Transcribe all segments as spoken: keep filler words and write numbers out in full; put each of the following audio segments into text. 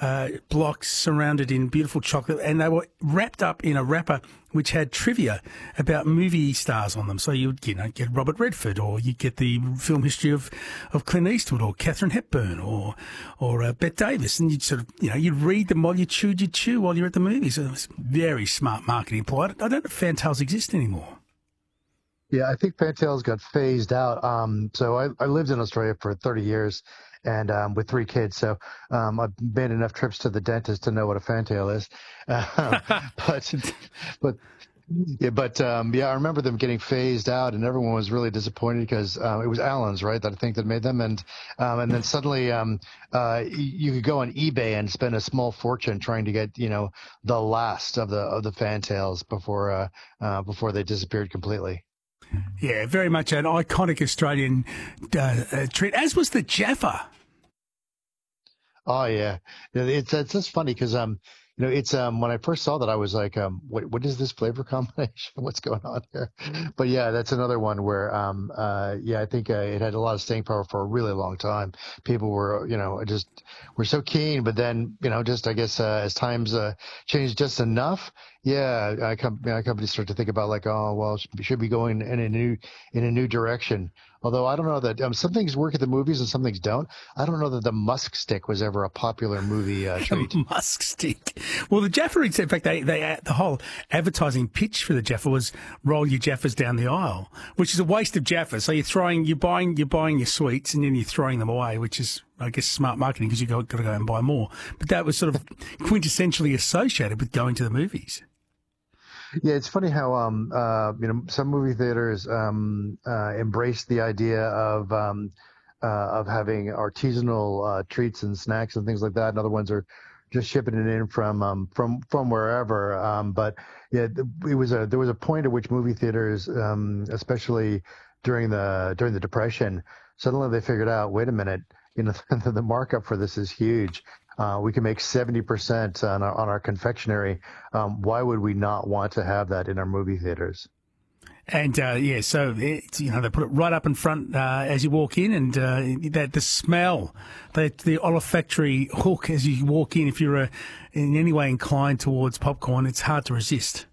uh, blocks surrounded in beautiful chocolate, and they were wrapped up in a wrapper which had trivia about movie stars on them. So you'd, you know, get Robert Redford, or you'd get the film history of, of Clint Eastwood, or Katharine Hepburn, or or uh, Bette Davis, and you'd sort of, you know, you'd read them while you chewed your chew while you're at the movies. So it was very smart marketing ploy. I don't know if fantails exist anymore. Yeah, I think fantails got phased out. Um, so I, I lived in Australia for thirty years, and um, with three kids. So um, I've made enough trips to the dentist to know what a fantail is. Um, but but yeah, but um, yeah, I remember them getting phased out, and everyone was really disappointed because uh, it was Allen's, right? That I think that made them, and um, and then suddenly um, uh, you could go on eBay and spend a small fortune trying to get, you know, the last of the of the fantails before uh, uh, before they disappeared completely. Yeah, very much an iconic Australian uh, uh, treat, as was the Jaffa. Oh yeah, Yeah, it's it's just funny because um you know it's um when I first saw that I was like um what what is this flavor combination? What's going on here? But yeah, that's another one where um uh yeah I think uh, it had a lot of staying power for a really long time. People were, you know, just were so keen, but then, you know, just I guess uh, as times uh, changed just enough, yeah, I com- you know, companies start to think about like, oh well, should we should be going in a new in a new direction. Although I don't know that um, some things work at the movies and some things don't. I don't know that the musk stick was ever a popular movie uh, treat. Musk stick. Well, the Jaffa, in fact, they, they the whole advertising pitch for the Jaffa was roll your Jaffas down the aisle, which is a waste of Jaffa. So you're throwing, you're buying, you're buying your sweets and then you're throwing them away, which is, I guess, smart marketing because you've got, got to go and buy more. But that was sort of quintessentially associated with going to the movies. Yeah, it's funny how um uh you know some movie theaters um uh embrace the idea of um uh of having artisanal uh treats and snacks and things like that, and other ones are just shipping it in from um from from wherever. Um but yeah, it was a there was a point at which movie theaters, um especially during the during the Depression, suddenly they figured out, wait a minute, you know, the markup for this is huge. Uh, we can make seventy percent on our, on our confectionery. Um, why would we not want to have that in our movie theaters? And, uh, yeah, so, it's, you know, they put it right up in front uh, as you walk in, and uh, that the smell, the, the olfactory hook as you walk in, if you're uh, in any way inclined towards popcorn, it's hard to resist.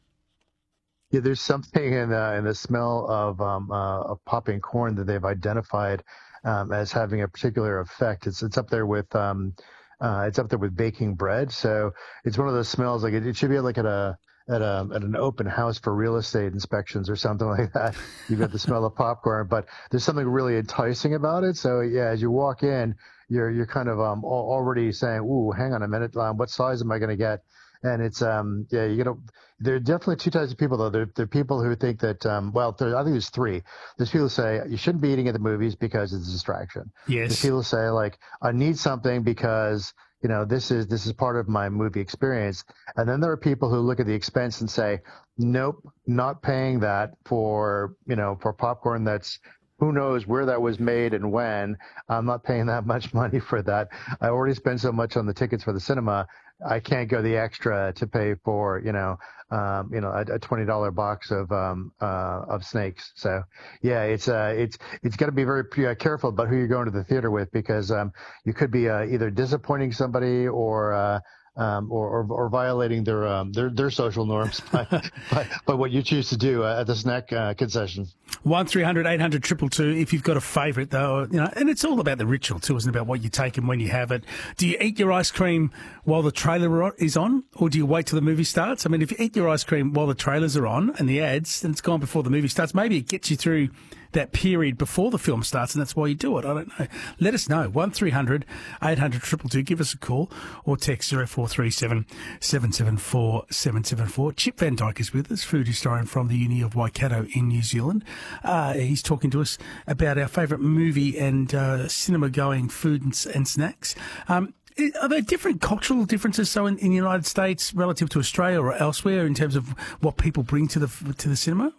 Yeah, there's something in, uh, in the smell of, um, uh, of popping corn that they've identified um, as having a particular effect. It's, it's up there with... Um, Uh, it's up there with baking bread. So it's one of those smells, like it, it should be like at a, at a, at an open house for real estate inspections or something like that. You've got the smell of popcorn, but there's something really enticing about it. So yeah, as you walk in, you're, you're kind of, um, already saying, ooh, hang on a minute. Um, what size am I going to get? And it's, um, yeah, you know, there are definitely two types of people though. There, there are people who think that, um, well, there, I think there's three. There's people who say you shouldn't be eating at the movies because it's a distraction. Yes. There's people who say like, I need something because, you know, this is, this is part of my movie experience. And then there are people who look at the expense and say, nope, not paying that for, you know, for popcorn that's, who knows where that was made and when. I'm not paying that much money for that. I already spent so much on the tickets for the cinema. I can't go the extra to pay for, you know, um, you know, a, a twenty dollar box of, um, uh, of snakes. So yeah, it's, uh, it's, it's got to be very uh, careful about who you're going to the theater with, because, um, you could be, uh, either disappointing somebody or, uh, Um, or, or, or violating their, um, their, their social norms by, by, by what you choose to do uh, at the snack uh, concession. one three hundred eight hundred two two two if you've got a favourite, though, you know, and it's all about the ritual too, isn't it? About what you take and when you have it. Do you eat your ice cream while the trailer is on, or do you wait till the movie starts? I mean, if you eat your ice cream while the trailers are on and the ads, then it's gone before the movie starts. Maybe it gets you through that period before the film starts, and that's why you do it. I don't know. Let us know. one three hundred eight hundred two two two. Give us a call or text zero four three seven seven seven four seven seven four. Chip Van Dyke is with us, food historian from the Uni of Waikato in New Zealand. Uh, he's talking to us about our favourite movie and uh, cinema-going food and, and snacks. Um, Are there different cultural differences, so in, in the United States relative to Australia or elsewhere, in terms of what people bring to the to the cinema?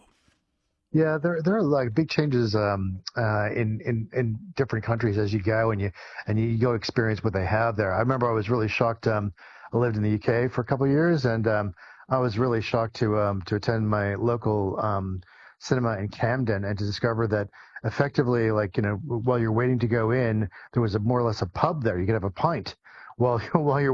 Yeah, there there are like big changes um, uh, in in in different countries as you go and you and you go experience what they have there. I remember I was really shocked. Um, I lived in the U K for a couple of years, and um, I was really shocked to um, to attend my local um, cinema in Camden and to discover that effectively, like, you know, while you're waiting to go in, there was a more or less a pub there. You could have a pint while while you're